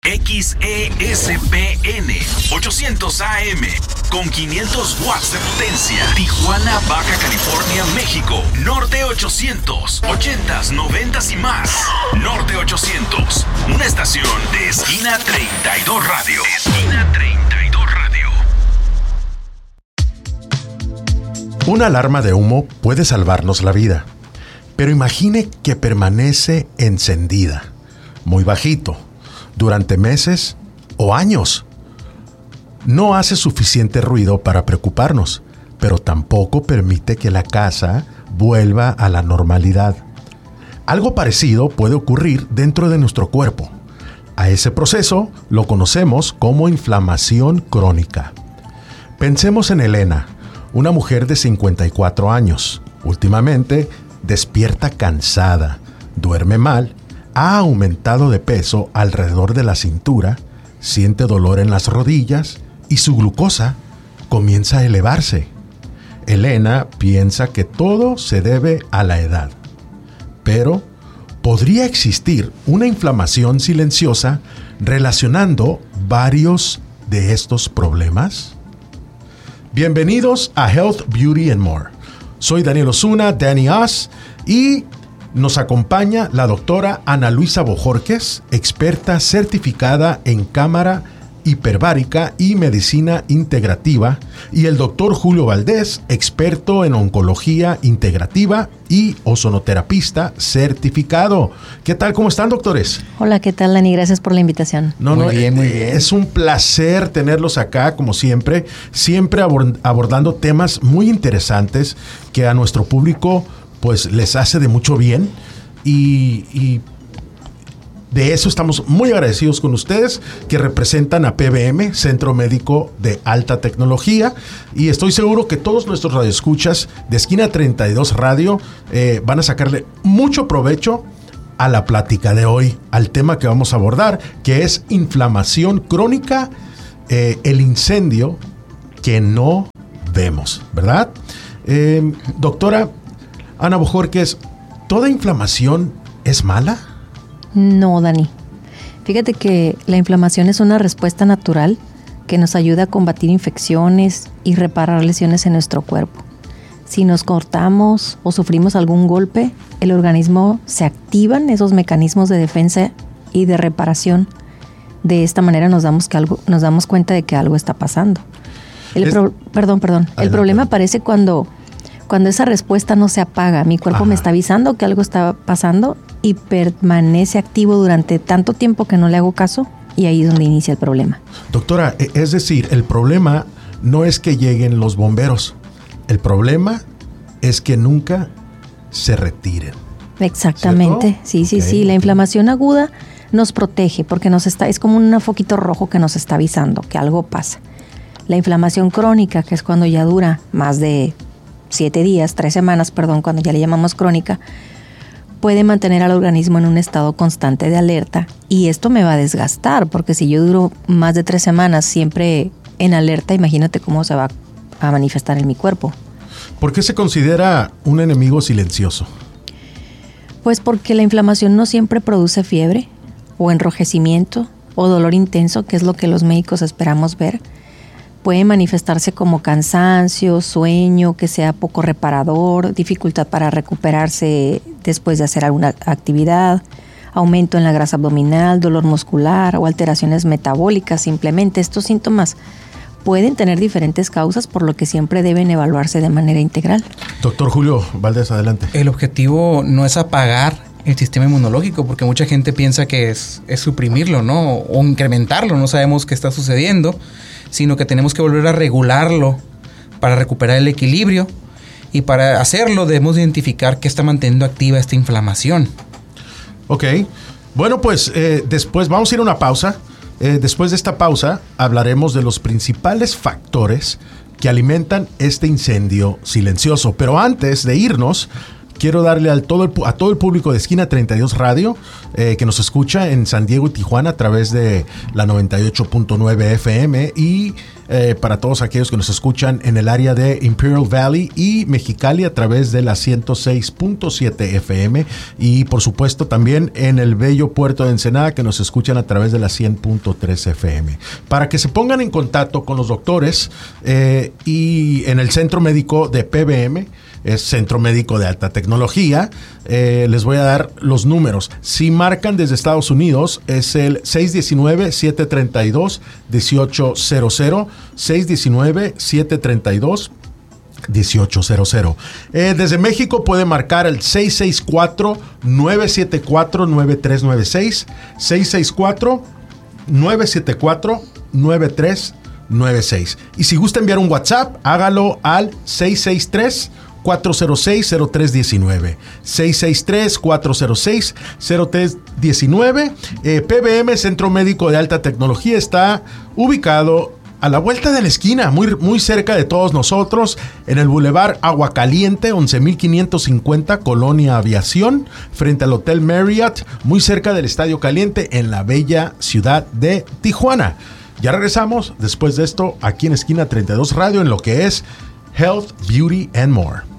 XESPN 800 AM con 500 watts de potencia. Tijuana, Baja California, México. Norte 800, 80s, 90s y más. Norte 800, una estación de Esquina 32 Radio. Esquina 32 Radio. Una alarma de humo puede salvarnos la vida, pero imagine que permanece encendida, muy bajito, durante meses o años. No hace suficiente ruido para preocuparnos, pero tampoco permite que la casa vuelva a la normalidad. Algo parecido puede ocurrir dentro de nuestro cuerpo. A ese proceso lo conocemos como inflamación crónica. Pensemos en Elena, una mujer de 54 años. Últimamente despierta cansada, duerme mal, ha aumentado de peso alrededor de la cintura, siente dolor en las rodillas y su glucosa comienza a elevarse. Elena piensa que todo se debe a la edad. Pero podría existir una inflamación silenciosa relacionando varios de estos problemas. Bienvenidos a Health, Beauty and More. Soy Daniel Osuna, Danny Oz, y nos acompaña la doctora Ana Luisa Bojorquez, experta certificada en cámara hiperbárica y medicina integrativa, y el doctor Julio Valdés, experto en oncología integrativa y ozonoterapista certificado. ¿Qué tal? ¿Cómo están, doctores? Hola, ¿qué tal, Dani? Gracias por la invitación. Muy bien. Es un placer tenerlos acá, como siempre abordando temas muy interesantes que a nuestro público pues les hace de mucho bien, y de eso estamos muy agradecidos con ustedes, que representan a PBM, Centro Médico de Alta Tecnología, y estoy seguro que todos nuestros radioescuchas de Esquina 32 Radio van a sacarle mucho provecho a la plática de hoy, al tema que vamos a abordar, que es inflamación crónica, el incendio que no vemos, ¿verdad? Doctora Ana Bojorquez, ¿toda inflamación es mala? No, Dani. Fíjate que la inflamación es una respuesta natural que nos ayuda a combatir infecciones y reparar lesiones en nuestro cuerpo. Si nos cortamos o sufrimos algún golpe, el organismo se activan esos mecanismos de defensa y de reparación. De esta manera nos damos cuenta de que algo está pasando. El problema aparece cuando esa respuesta no se apaga. Mi cuerpo me está avisando que algo está pasando y permanece activo durante tanto tiempo que no le hago caso, y ahí es donde inicia el problema. Doctora, es decir, el problema no es que lleguen los bomberos. El problema es que nunca se retiren. Exactamente. ¿Cierto? Sí. La inflamación aguda nos protege porque es como un foquito rojo que nos está avisando que algo pasa. La inflamación crónica, que es cuando ya dura más de 3 semanas, cuando ya le llamamos crónica, puede mantener al organismo en un estado constante de alerta, y esto me va a desgastar, porque si yo duro más de 3 semanas siempre en alerta, imagínate cómo se va a manifestar en mi cuerpo. ¿Por qué se considera un enemigo silencioso? Pues porque la inflamación no siempre produce fiebre o enrojecimiento o dolor intenso, que es lo que los médicos esperamos ver. Puede manifestarse como cansancio, sueño, que sea poco reparador, dificultad para recuperarse después de hacer alguna actividad, aumento en la grasa abdominal, dolor muscular o alteraciones metabólicas. Simplemente estos síntomas pueden tener diferentes causas, por lo que siempre deben evaluarse de manera integral. Doctor Julio Valdés, adelante. El objetivo no es apagar el sistema inmunológico, porque mucha gente piensa que es suprimirlo, ¿no? O incrementarlo, no sabemos qué está sucediendo, sino que tenemos que volver a regularlo para recuperar el equilibrio, y para hacerlo debemos identificar qué está manteniendo activa esta inflamación. Ok, bueno, pues después vamos a ir a una pausa. Después de esta pausa hablaremos de los principales factores que alimentan este incendio silencioso. Pero antes de irnos, quiero darle a todo el público de Esquina 32 Radio que nos escucha en San Diego y Tijuana a través de la 98.9 FM y para todos aquellos que nos escuchan en el área de Imperial Valley y Mexicali a través de la 106.7 FM y por supuesto también en el bello puerto de Ensenada que nos escuchan a través de la 100.3 FM. Para que se pongan en contacto con los doctores y en el centro médico de PBM, es Centro Médico de Alta Tecnología, les voy a dar los números. Si marcan desde Estados Unidos, es el 619-732-1800, 619-732-1800. Desde México puede marcar el 664-974-9396, 664-974-9396. Y si gusta enviar un WhatsApp, hágalo al 663-406-0319. 663-406-0319. PBM, Centro Médico de Alta Tecnología, está ubicado a la vuelta de la esquina, muy cerca de todos nosotros, en el Boulevard Agua Caliente, 11,550, Colonia Aviación, frente al Hotel Marriott, muy cerca del Estadio Caliente, en la bella ciudad de Tijuana. Ya regresamos después de esto aquí en Esquina 32 Radio en lo que es Health, Beauty and More.